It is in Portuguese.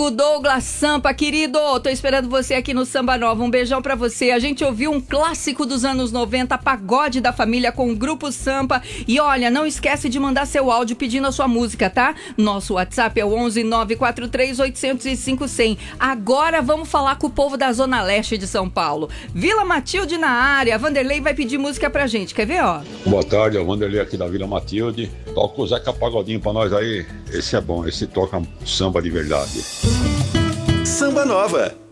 O Douglas Sampa, querido, tô esperando você aqui no Samba Nova. Um beijão pra você. A gente ouviu um clássico dos anos 90, Pagode da Família com o Grupo Sampa. E olha, não esquece de mandar seu áudio pedindo a sua música, tá? Nosso WhatsApp é o 11 943 805 100. Agora vamos falar com o povo da Zona Leste de São Paulo. Vila Matilde na área. Vanderlei vai pedir música pra gente. Quer ver, ó? Boa tarde, é o Vanderlei aqui da Vila Matilde. Toca o Zeca Pagodinho pra nós aí. Esse é bom, esse toca samba de verdade. Samba Nova.